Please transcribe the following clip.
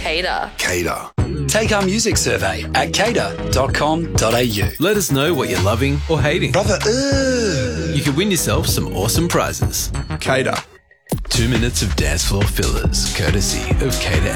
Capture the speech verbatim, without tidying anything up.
Cater. Cater. Take our music survey at cater dot com dot a u. Let us know what you're loving or hating. Brother, ugh. You could win yourself some awesome prizes. Cater. Two minutes of dance floor fillers, courtesy of Cater